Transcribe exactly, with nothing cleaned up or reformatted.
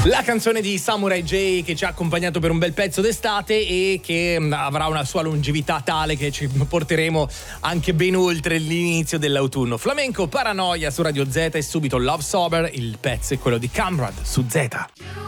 La canzone di Samurai J che ci ha accompagnato per un bel pezzo d'estate e che avrà una sua longevità tale che ci porteremo anche ben oltre l'inizio dell'autunno. Flamenco Paranoia su Radio Z e subito Love Sober, il pezzo è quello di Camrad su Z.